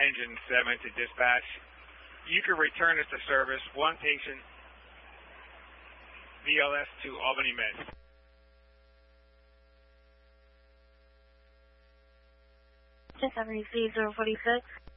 Engine 7 to dispatch. You can return us to service. One patient, VLS to Albany Med. 73046.